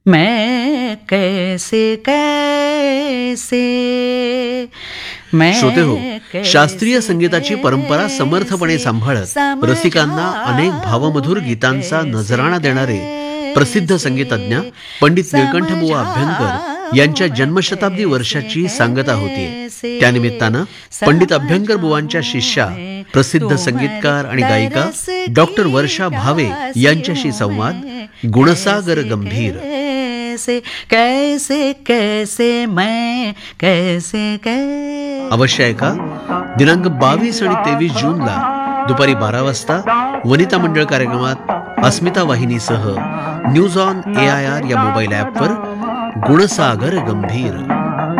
मैं कैसे कैसे श्रोते हो, शास्त्रीय संगीताची परंपरा समर्थपणे सांभाळत रसिकांना अनेक भावमधुर गीतांचा नजराणा देणारे प्रसिद्ध संगीतज्ञ पंडित निळकंठबुवा अभ्यंकर यांच्या जन्मशताब्दी वर्षाची सांगता होतीये. त्यानिमित्तानं पंडित अभ्यंकर बुवांच्या शिष्या प्रसिद्ध संगीतकार आणि गायिका डॉक्टर वर्षा भावे यांच्याशी संवाद गुणसागर गंभीर. कैसे कैसे मैं कैसे अवश्य ऐका. दिनांक 22 आणि 23 जूनला दुपारी 12 वाजता वनिता मंडळ कार्यक्रमात अस्मिता वाहिनीसह न्यूज ऑन AIR या मोबाईल ॲपवर गुणसागर गंभीर.